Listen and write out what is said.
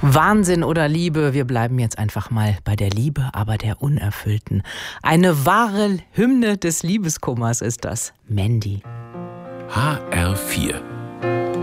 Wahnsinn oder Liebe, wir bleiben jetzt einfach mal bei der Liebe, aber der Unerfüllten. Eine wahre Hymne des Liebeskummers ist das. Mandy. HR4